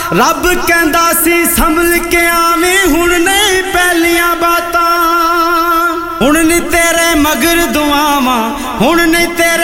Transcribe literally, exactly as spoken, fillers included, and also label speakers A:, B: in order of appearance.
A: रब कहंदा सी संभल के आवे हुण नहीं पहलियां बातां हुण नहीं तेरे मगर दुआवां हुण नहीं तेरे